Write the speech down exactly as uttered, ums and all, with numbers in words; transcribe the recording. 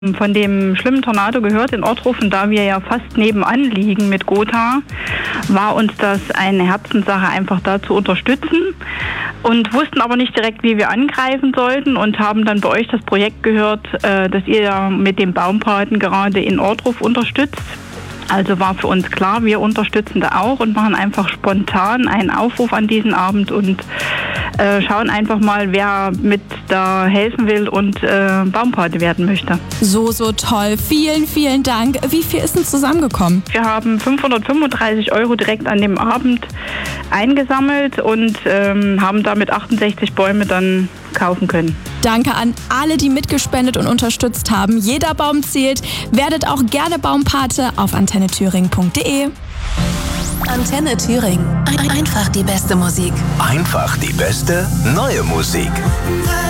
Von dem schlimmen Tornado gehört in Ortruf, und da wir ja fast nebenan liegen mit Gotha, war uns das eine Herzenssache, einfach da zu unterstützen, und wussten aber nicht direkt, wie wir angreifen sollten, und haben dann bei euch das Projekt gehört, dass ihr mit dem Baumpaten gerade in Ortruf unterstützt. Also war für uns klar, wir unterstützen da auch und machen einfach spontan einen Aufruf an diesen Abend und äh, schauen einfach mal, wer mit da helfen will und äh, Baumpate werden möchte. So, so toll. Vielen, vielen Dank. Wie viel ist denn zusammengekommen? Wir haben fünfhundertfünfunddreißig Euro direkt an dem Abend eingesammelt und ähm, haben damit achtundsechzig Bäume dann kaufen können. Danke an alle, die mitgespendet und unterstützt haben. Jeder Baum zählt. Werdet auch gerne Baumpate auf antenne thüringen punkt de. Antenne Thüringen. Einfach die beste Musik. Einfach die beste neue Musik.